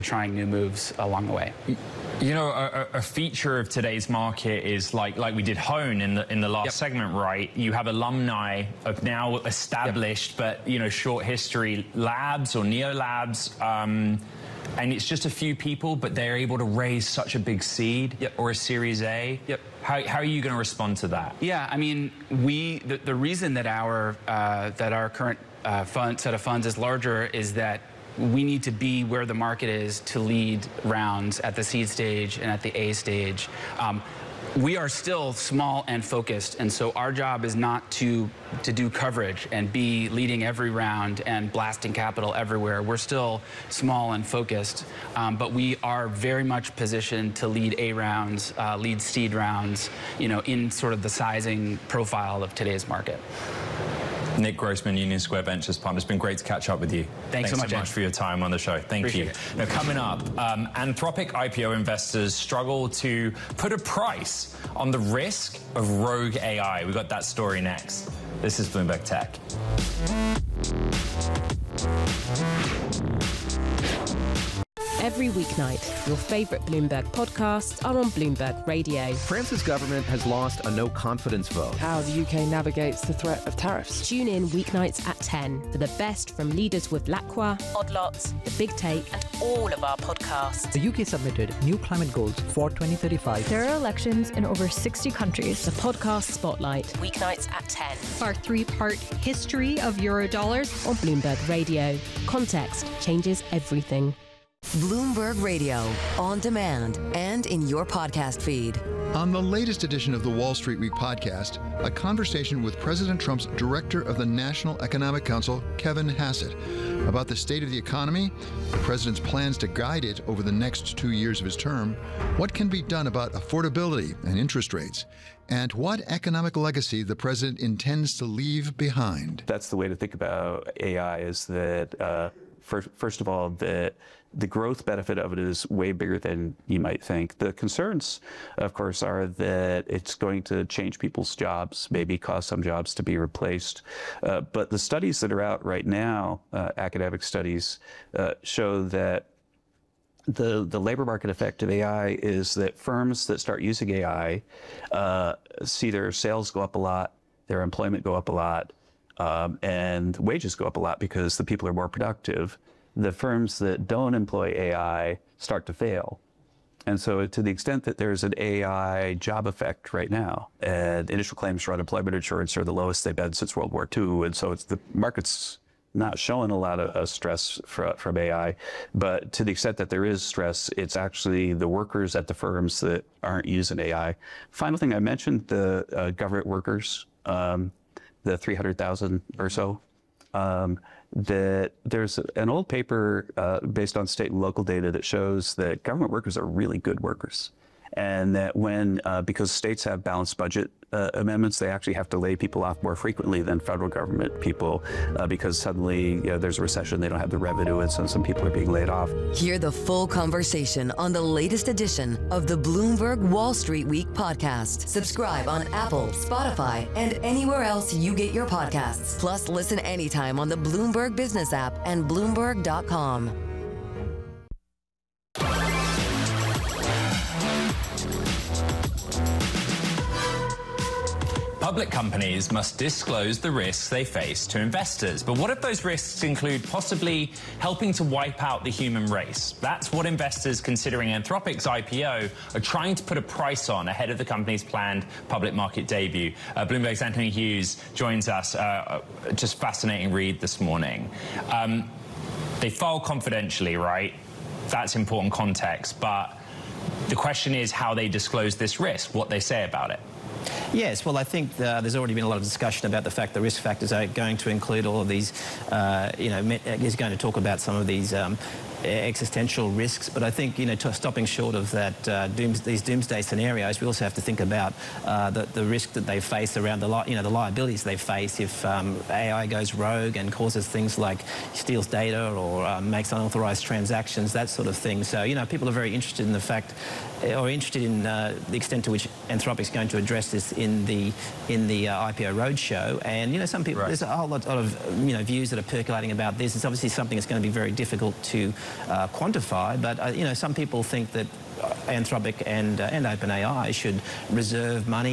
trying new moves along the way. You know, a feature of today's market is like we did Hone in the last segment, right? You have alumni of now established, but you know, short history labs or neo labs, and it's just a few people, but they're able to raise such a big seed or a Series A. How are you going to respond to that? Yeah, I mean, the reason that our current set of funds is larger is that we need to be where the market is to lead rounds at the seed stage and at the A stage. We are still small and focused, and so our job is not to do coverage and be leading every round and blasting capital everywhere. We're still small and focused, but we are very much positioned to lead A rounds, lead seed rounds, you know, in sort of the sizing profile of today's market. Nick Grossman, Union Square Ventures Partner. It's been great to catch up with you. Thanks so much for your time on the show. Thank you. Now, coming up, Anthropic IPO investors struggle to put a price on the risk of rogue AI. We've got that story next. This is Bloomberg Tech. Every weeknight, your favorite Bloomberg podcasts are on Bloomberg Radio. France's government has lost a no-confidence vote. How the UK navigates the threat of tariffs. Tune in weeknights at 10 for the best from leaders with Lacroix, Odd Lots, The Big Take, and all of our podcasts. The UK submitted new climate goals for 2035. There are elections in over 60 countries. The Podcast Spotlight, weeknights at 10. Our three-part history of Eurodollars on Bloomberg Radio. Context changes everything. Bloomberg Radio, on demand and in your podcast feed. On the latest edition of the Wall Street Week podcast, a conversation with President Trump's director of the National Economic Council, Kevin Hassett, about the state of the economy, the president's plans to guide it over the next 2 years of his term, what can be done about affordability and interest rates, and what economic legacy the president intends to leave behind. That's the way to think about AI, is that first of all, the growth benefit of it is way bigger than you might think. The concerns, of course, are that it's going to change people's jobs, maybe cause some jobs to be replaced. But the studies that are out right now, academic studies, show that the labor market effect of AI is that firms that start using AI see their sales go up a lot, their employment go up a lot, and wages go up a lot because the people are more productive. The firms that don't employ AI start to fail. And so to the extent that there's an AI job effect right now, and initial claims for unemployment insurance are the lowest they've been since World War II, and so the market's not showing a lot of stress from AI, but to the extent that there is stress, it's actually the workers at the firms that aren't using AI. Final thing, I mentioned the government workers, the 300,000 or so. That there's an old paper based on state and local data that shows that government workers are really good workers. And that when, because states have balanced budget amendments, they actually have to lay people off more frequently than federal government people because suddenly there's a recession, they don't have the revenue, and so some people are being laid off. Hear the full conversation on the latest edition of the Bloomberg Wall Street Week podcast. Subscribe on Apple, Spotify, and anywhere else you get your podcasts. Plus, listen anytime on the Bloomberg Business app and Bloomberg.com. Public companies must disclose the risks they face to investors. But what if those risks include possibly helping to wipe out the human race? That's what investors considering Anthropic's IPO are trying to put a price on ahead of the company's planned public market debut. Bloomberg's Anthony Hughes joins us. Just fascinating read this morning. They file confidentially, right? That's important context. But the question is how they disclose this risk, what they say about it. Yes, well, I think there's already been a lot of discussion about the fact that risk factors are going to include all of these, is going to talk about some of these existential risks. But I think, stopping short of that these doomsday scenarios, we also have to think about the risk that they face around the liabilities they face if AI goes rogue and causes things like steals data or makes unauthorized transactions, that sort of thing. So, people are very interested in the fact, or interested in the extent to which Anthropic's going to address this in the IPO roadshow. And, some people, there's a whole lot of, views that are percolating about this. It's obviously something that's going to be very difficult to quantify, but you know, some people think that Anthropic and OpenAI should reserve money